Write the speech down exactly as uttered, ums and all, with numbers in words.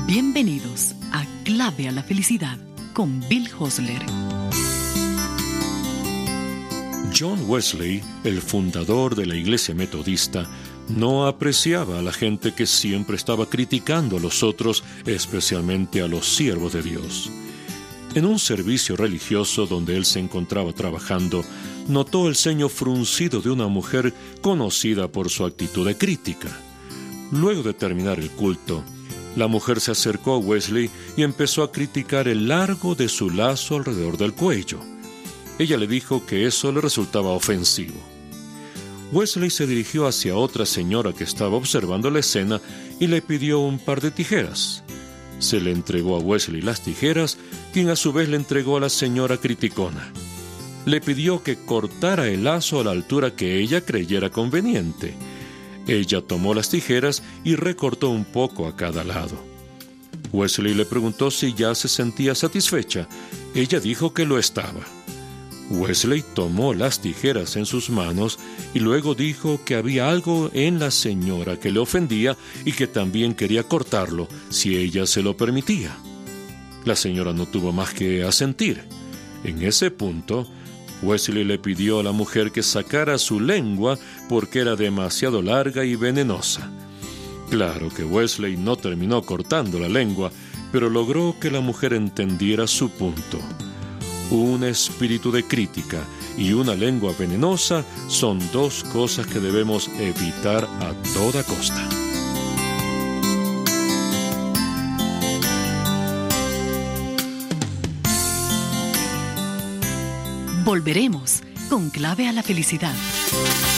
Bienvenidos a Clave a la Felicidad con Bill Hostler. John Wesley, el fundador de la Iglesia Metodista, no apreciaba a la gente que siempre estaba criticando a los otros, especialmente a los siervos de Dios. En un servicio religioso donde él se encontraba trabajando, notó el ceño fruncido de una mujer conocida por su actitud de crítica. Luego de terminar el culto, la mujer se acercó a Wesley y empezó a criticar el largo de su lazo alrededor del cuello. Ella le dijo que eso le resultaba ofensivo. Wesley se dirigió hacia otra señora que estaba observando la escena y le pidió un par de tijeras. Se le entregó a Wesley las tijeras, quien a su vez le entregó a la señora criticona. Le pidió que cortara el lazo a la altura que ella creyera conveniente. Ella tomó las tijeras y recortó un poco a cada lado. Wesley le preguntó si ya se sentía satisfecha. Ella dijo que lo estaba. Wesley tomó las tijeras en sus manos y luego dijo que había algo en la señora que le ofendía y que también quería cortarlo si ella se lo permitía. La señora no tuvo más que asentir. En ese punto, Wesley le pidió a la mujer que sacara su lengua porque era demasiado larga y venenosa. Claro que Wesley no terminó cortando la lengua, pero logró que la mujer entendiera su punto. Un espíritu de crítica y una lengua venenosa son dos cosas que debemos evitar a toda costa. Volveremos con Clave a la Felicidad.